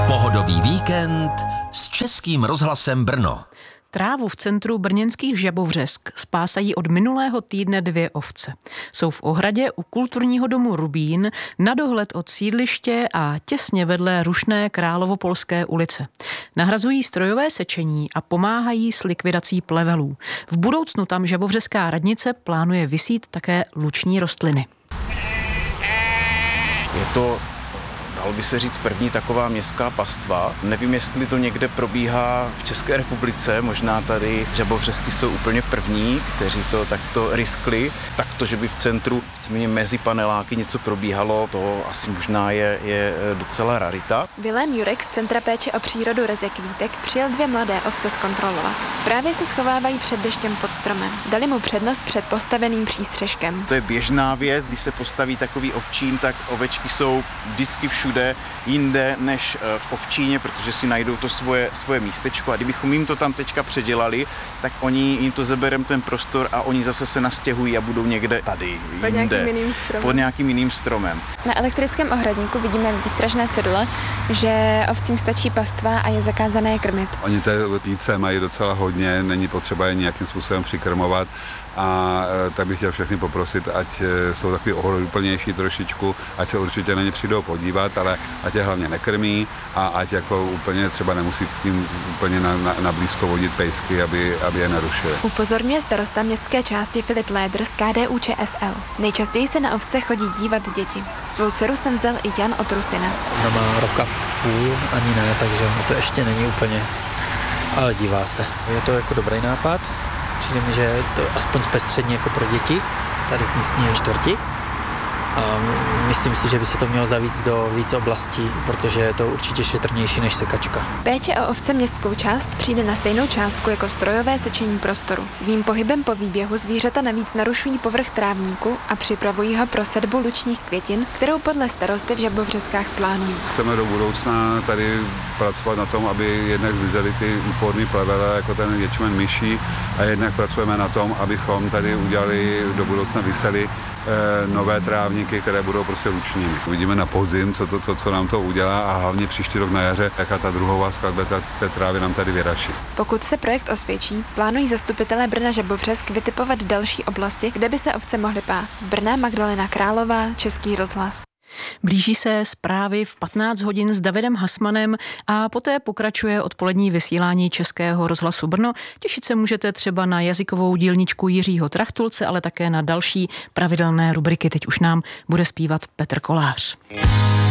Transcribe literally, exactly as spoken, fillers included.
Pohodový víkend s Českým rozhlasem Brno. Trávu v centru brněnských Žabovřesk spásají od minulého týdne dvě ovce. Jsou v ohradě u kulturního domu Rubín na dohled od sídliště a těsně vedle rušné Královopolské ulice. Nahrazují strojové sečení a pomáhají s likvidací plevelů. V budoucnu tam žabovřeská radnice plánuje vysít také luční rostliny. Je to, dalo by se říct, první taková městská pastva. Nevím, jestli to někde probíhá v České republice, možná tady Žabovřesky jsou úplně první, kteří to takto riskli. Takto, že by v centru mezi paneláky něco probíhalo, to asi možná je, je docela rarita. Vilém Jurek z Centra péče o přírodu Rezek Vítek přijel dvě mladé ovce zkontrolovat. Právě se schovávají před deštěm pod stromem. Dali mu přednost před postaveným přístřeškem. To je běžná věc, když se postaví takový ovčín, tak ovečky jsou vždycky všude jinde než v ovčíně, protože si najdou to svoje, svoje místečko, a kdybychom jim to tam teďka předělali, tak oni jim to zabereme ten prostor a oni zase se nastěhují a budou někde tady, pod jinde, nějakým jiným stromem. pod nějakým jiným stromem. Na elektrickém ohradníku vidíme výstražné cedule, že ovcím stačí pastva a je zakázané je krmit. Oni té píce mají docela hodně, není potřeba je nějakým způsobem přikrmovat, a tak bych chtěl všechny poprosit, ať jsou takový ohleduplnější trošičku, ať se určitě na ně přijdou podívat, ale ať je hlavně nekrmí a ať jako úplně třeba nemusí k ním úplně na, na, na blízko vodit pejsky, aby, aby je narušili. Upozorňuje starosta městské části Filip Lédr z K D U Č S L. Nejčastěji se na ovce chodí dívat děti. Svou dceru jsem vzal i Jan od Rusina. Ona má roka půl, ani ne, takže to ještě není úplně, ale dívá se. Je to jako dobrý nápad. Přijde mi, že je to aspoň zpestřední jako pro děti, tady v místní čtvrti. A myslím si, že by se to mělo zavíc do víc oblastí, protože je to určitě šetrnější než sekačka. Péče o ovce městskou část přijde na stejnou částku jako strojové sečení prostoru. Svým pohybem po výběhu zvířata navíc narušují povrch trávníku a připravují ho pro sedbu lučních květin, kterou podle starosty v Žabovřeskách plánují. Chceme do budoucna tady pracovat na tom, aby jednak zmizely ty úporný plevele, jako ten ječmen myší, a jednak pracujeme na tom, abychom tady udělali do budoucna vysely e, nové trávníky, které budou prostě lučními. Uvidíme na podzim, co, to, co, co nám to udělá, a hlavně příští rok na jaře, jaká ta druhová skladba té trávy nám tady vyraší. Pokud se projekt osvědčí, plánují zastupitelé Brna Žabovřesk vytipovat další oblasti, kde by se ovce mohly pást. Z Brna Magdalena Králová, Český rozhlas. Blíží se zprávy v patnáct hodin s Davidem Hasmanem a poté pokračuje odpolední vysílání Českého rozhlasu Brno. Těšit se můžete třeba na jazykovou dílničku Jiřího Trachtulce, ale také na další pravidelné rubriky. Teď už nám bude zpívat Petr Kolář.